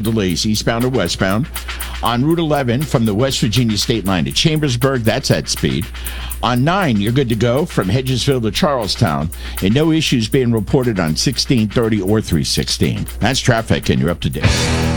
delays eastbound or westbound. On Route 11 from the West Virginia state line to Chambersburg, that's at speed. On 9, you're good to go from Hedgesville to Charlestown, and no issues being reported on 1630 or 316. That's traffic, and you're up to date.